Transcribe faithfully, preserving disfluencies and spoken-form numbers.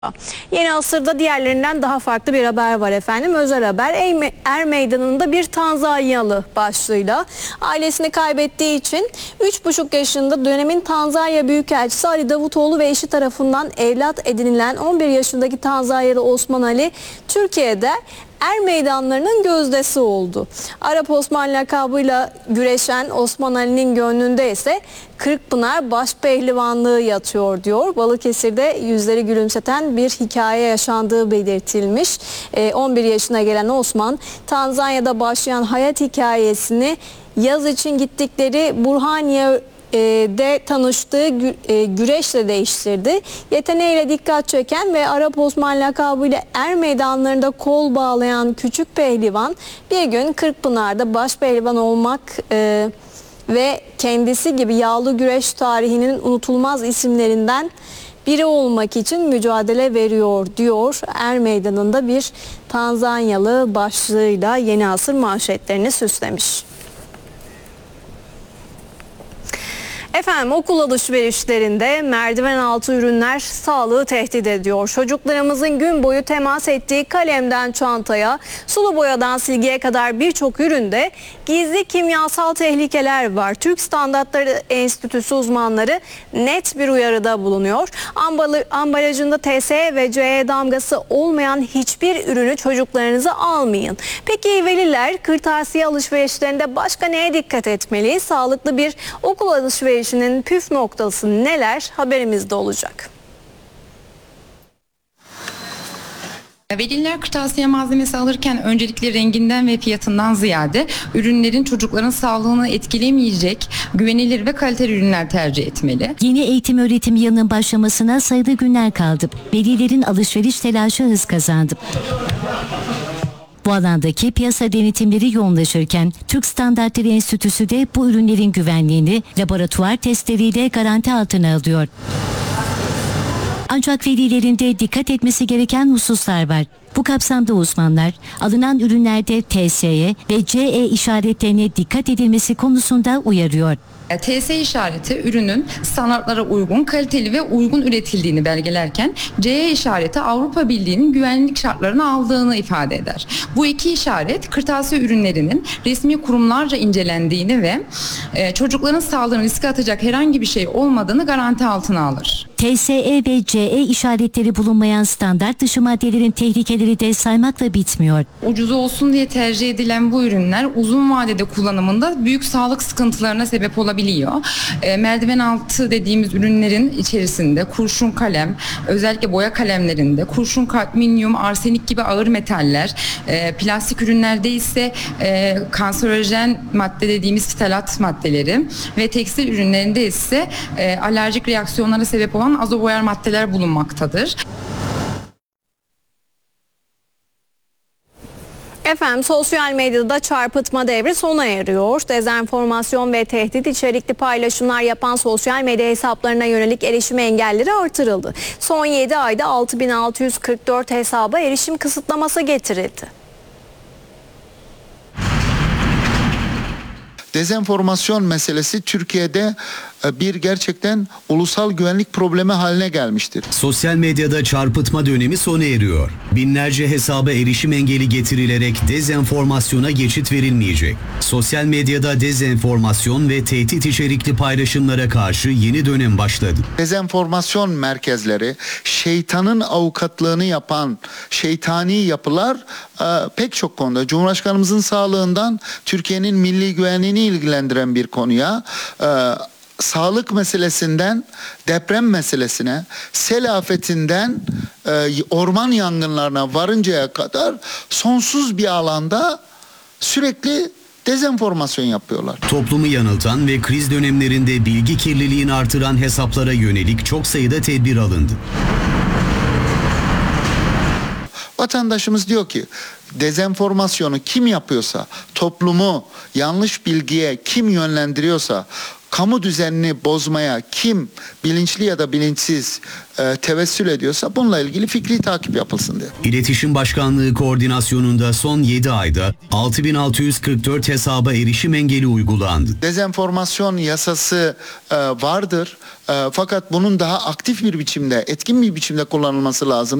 Yeni Asır'da diğerlerinden daha farklı bir haber var efendim. Özel haber Er Meydanı'nda bir Tanzanyalı başlığıyla ailesini kaybettiği için üç buçuk yaşında dönemin Tanzanya Büyükelçisi Ali Davutoğlu ve eşi tarafından evlat edinilen on bir yaşındaki Tanzanyalı Osman Ali Türkiye'de Er meydanlarının gözdesi oldu. Arap Osman lakabıyla güreşen Osman Ali'nin gönlünde ise Kırkpınar başpehlivanlığı yatıyor diyor. Balıkesir'de yüzleri gülümseten bir hikaye yaşandığı belirtilmiş. on bir yaşına gelen Osman, Tanzanya'da başlayan hayat hikayesini yaz için gittikleri Burhaniye de tanıştığı güreşle değiştirdi. Yeteneğiyle dikkat çeken ve Arap Osman lakabıyla Er meydanlarında kol bağlayan küçük pehlivan bir gün Kırkpınar'da başpehlivan olmak e, ve kendisi gibi yağlı güreş tarihinin unutulmaz isimlerinden biri olmak için mücadele veriyor diyor. Er meydanında bir Tanzanyalı başlığıyla Yeni Asır manşetlerini süslemiş. Efendim, okul alışverişlerinde merdiven altı ürünler sağlığı tehdit ediyor. Çocuklarımızın gün boyu temas ettiği kalemden çantaya, sulu boyadan silgiye kadar birçok üründe gizli kimyasal tehlikeler var. Türk Standartları Enstitüsü uzmanları net bir uyarıda bulunuyor. Ambalajında T S E ve C E damgası olmayan hiçbir ürünü çocuklarınıza almayın. Peki veliler kırtasiye alışverişlerinde başka neye dikkat etmeli? Sağlıklı bir okul alışverişi İşinin püf noktası neler? Haberimizde olacak. Veliler kırtasiye malzemesi alırken öncelikle renginden ve fiyatından ziyade ürünlerin çocukların sağlığını etkilemeyecek güvenilir ve kaliteli ürünler tercih etmeli. Yeni eğitim öğretim yılının başlamasına sayılı günler kaldı. Velilerin alışveriş telaşı hız kazandı. Bu alandaki piyasa denetimleri yoğunlaşırken Türk Standartları Enstitüsü de bu ürünlerin güvenliğini laboratuvar testleriyle garanti altına alıyor. Ancak velilerin de dikkat etmesi gereken hususlar var. Bu kapsamda uzmanlar alınan ürünlerde T S E ve C E işaretlerine dikkat edilmesi konusunda uyarıyor. T S E işareti ürünün standartlara uygun, kaliteli ve uygun üretildiğini belgelerken C E işareti Avrupa Birliği'nin güvenlik şartlarını aldığını ifade eder. Bu iki işaret kırtasiye ürünlerinin resmi kurumlarca incelendiğini ve e, çocukların sağlığını riske atacak herhangi bir şey olmadığını garanti altına alır. T S E ve C E işaretleri bulunmayan standart dışı maddelerin tehlikeleri de saymakla bitmiyor. Ucuz olsun diye tercih edilen bu ürünler uzun vadede kullanımında büyük sağlık sıkıntılarına sebep olabiliyor. E, merdiven altı dediğimiz ürünlerin içerisinde kurşun kalem, özellikle boya kalemlerinde kurşun, kadmiyum, arsenik gibi ağır metaller, e, plastik ürünlerde ise e, kanserojen madde dediğimiz ftalat maddeleri ve tekstil ürünlerinde ise e, alerjik reaksiyonlara sebep olan azoboyar maddeler bulunmaktadır. Efendim, sosyal medyada çarpıtma devri sona eriyor. Dezenformasyon ve tehdit içerikli paylaşımlar yapan sosyal medya hesaplarına yönelik erişim engelleri artırıldı. Son yedi ayda altı bin altı yüz kırk dört hesaba erişim kısıtlaması getirildi. Dezenformasyon meselesi Türkiye'de bir gerçekten ulusal güvenlik problemi haline gelmiştir. Sosyal medyada çarpıtma dönemi sona eriyor. Binlerce hesaba erişim engeli getirilerek dezenformasyona geçit verilmeyecek. Sosyal medyada dezenformasyon ve tehdit içerikli paylaşımlara karşı yeni dönem başladı. Dezenformasyon merkezleri, şeytanın avukatlığını yapan şeytani yapılar e, pek çok konuda, Cumhurbaşkanımızın sağlığından Türkiye'nin milli güvenliğini ilgilendiren bir konuya, e, sağlık meselesinden deprem meselesine, sel afetinden e, orman yangınlarına varıncaya kadar sonsuz bir alanda sürekli dezenformasyon yapıyorlar. Toplumu yanıltan ve kriz dönemlerinde bilgi kirliliğini artıran hesaplara yönelik çok sayıda tedbir alındı. Vatandaşımız diyor ki dezenformasyonu kim yapıyorsa, toplumu yanlış bilgiye kim yönlendiriyorsa kamu düzenini bozmaya kim bilinçli ya da bilinçsiz e, tevessül ediyorsa bununla ilgili fikri takip yapılsın diyor. İletişim Başkanlığı koordinasyonunda son yedi ayda altı bin altı yüz kırk dört hesaba erişim engeli uygulandı. Dezenformasyon yasası e, vardır. E, fakat bunun daha aktif bir biçimde, etkin bir biçimde kullanılması lazım.